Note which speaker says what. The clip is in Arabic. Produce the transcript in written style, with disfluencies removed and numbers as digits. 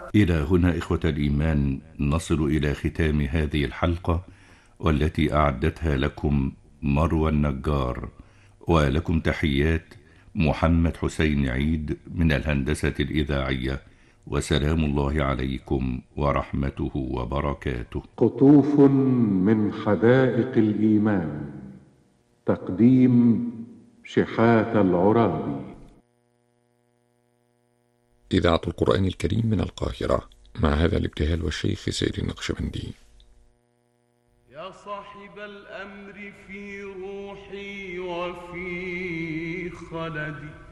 Speaker 1: إلى هنا إخوة الإيمان نصل إلى ختام هذه الحلقة، والتي أعدتها لكم مروى النجار، ولكم تحيات محمد حسين عيد من الهندسة الإذاعية، وسلام الله عليكم ورحمته وبركاته.
Speaker 2: قطوف من حدائق الإيمان، تقديم شحات العرابي.
Speaker 3: إذاعة القرآن الكريم من القاهرة، مع هذا الابتهال والشيخ سيد النقشبندي.
Speaker 4: يا صاحب الأمر في روحي وفي خلدي،